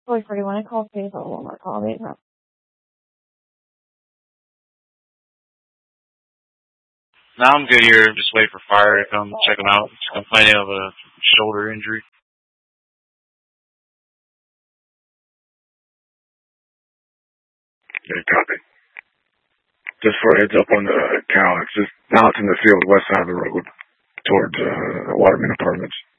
Boy, Freddie, when I call Faith, I'll one more call me. No, I'm good here. Just waiting for Fire to come check him out. He's complaining of a shoulder injury. Yeah, copy. Just for a heads up on the Cal, it's just now it's in the field west side of the road towards Waterman Apartments.